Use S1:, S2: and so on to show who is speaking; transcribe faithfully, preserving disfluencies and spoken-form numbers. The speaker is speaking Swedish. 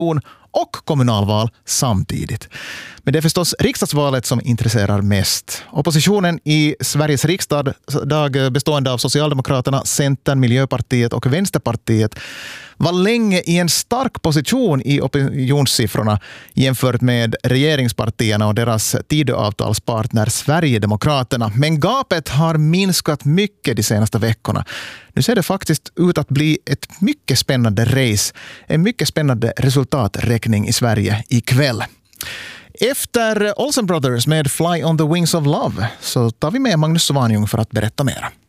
S1: och kommunalval samtidigt. Men det är förstås riksdagsvalet som intresserar mest. Oppositionen i Sveriges riksdag bestående av Socialdemokraterna, Centern, Miljöpartiet och Vänsterpartiet var länge i en stark position i opinionssiffrorna jämfört med regeringspartierna och deras Tidöavtalspartner Sverigedemokraterna. Men gapet har minskat mycket de senaste veckorna. Nu ser det faktiskt ut att bli ett mycket spännande race, en mycket spännande resultaträkning i Sverige ikväll. Efter Olsen Brothers med Fly on the Wings of Love så tar vi med Magnus Svanjung för att berätta mera.